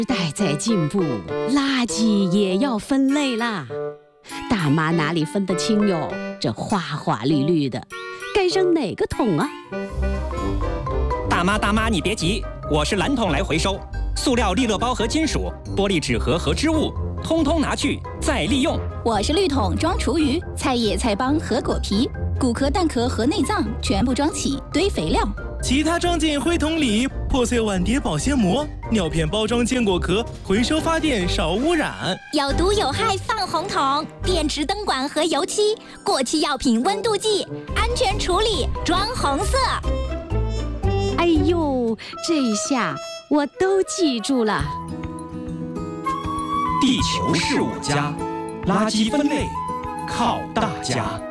时代在进步，垃圾也要分类啦。大妈哪里分得清哟？这花花绿绿的，该扔哪个桶啊？ 大妈，你别急，我是蓝桶来回收。塑料利乐包和金属、玻璃纸盒和织物，通通拿去再利用。 我是绿桶装厨余，菜叶、菜帮和果皮，骨壳、蛋壳和内脏全部装起堆肥料。 其他装进灰桶里，破碎碗碟保鲜膜，尿片包装坚果壳，回收发电少污染。 有毒有害放红桶，电池灯管和油漆，过期药品温度计，安全处理装红色。 哎呦，这下我都记住了。 地球是我家，垃圾分类靠大家。